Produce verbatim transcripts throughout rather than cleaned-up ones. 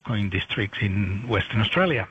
Gascoyne districts in Western Australia.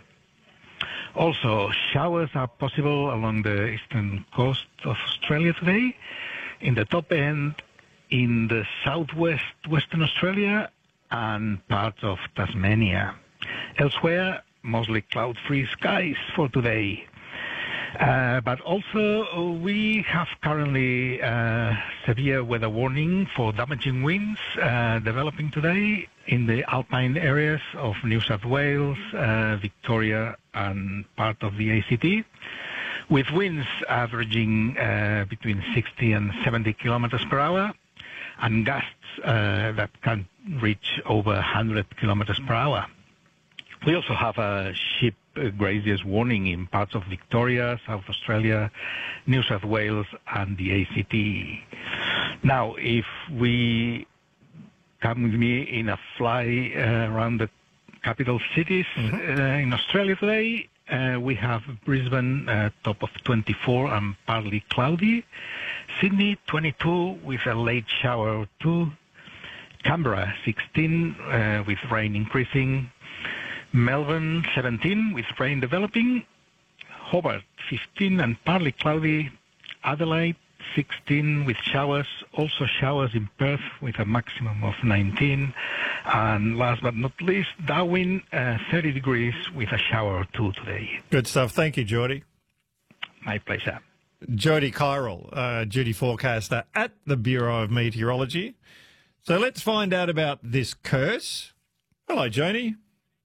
Also, showers are possible along the eastern coast of Australia today, in the top end in the southwest Western Australia and parts of Tasmania. Elsewhere, mostly cloud-free skies for today. Uh, but also, we have currently uh, severe weather warning for damaging winds uh, developing today in the alpine areas of New South Wales, uh, Victoria, and part of the A C T, with winds averaging uh, between sixty and seventy kilometers per hour, and gusts uh, that can reach over one hundred kilometers per hour. We also have a sheep graziers warning in parts of Victoria, South Australia, New South Wales, and the A C T. Now, if we come with me in a fly uh, around the capital cities mm-hmm. uh, in Australia today, uh, we have Brisbane uh, top of twenty-four and partly cloudy, Sydney twenty-two with a late shower or two, Canberra sixteen uh, with rain increasing, Melbourne seventeen with rain developing, Hobart fifteen and partly cloudy, Adelaide sixteen with showers, also showers in Perth with a maximum of nineteen, and last but not least, Darwin uh, thirty degrees with a shower or two today. Good stuff. Thank you, Geordie. My pleasure. Jody Kyrell, uh, duty forecaster at the Bureau of Meteorology. So let's find out about this curse. Hello, Joni.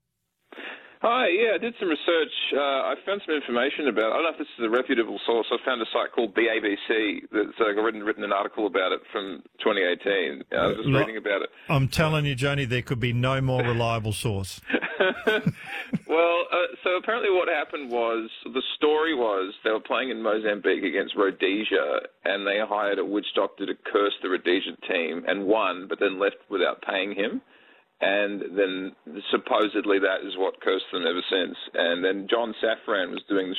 Hi, yeah, I did some research. Uh, I found some information about, I don't know if this is a reputable source, I found a site called the A B C that's uh, written, written an article about it from twenty eighteen. I was just Look, reading about it. I'm telling you, Joni, there could be no more reliable source. Well, uh, so apparently what happened was, the story was they were playing in Mozambique against Rhodesia, and they hired a witch doctor to curse the Rhodesia team and won, but then left without paying him. And then supposedly that is what cursed them ever since. And then John Safran was doing the